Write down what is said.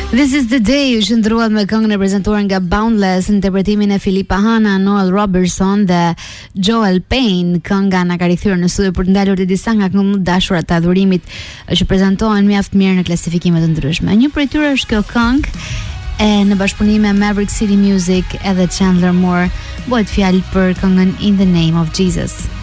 This is the day u shndruat me këngën e prezantuar nga Boundless, interpretimin e Philippa Hanna, Noel Robertson dhe Joel Payne. Kënga na ka rikthyer në studio për të ndalur disa nga këngët më të dashura të adhurimit që prezantohen mjaft mirë në klasifikime të ndryshme. Një prej tyre është kjo këngë e në bashkëpunim me Maverick City Music edhe Chandler Moore, bëhet fjalë për këngën In the Name of Jesus.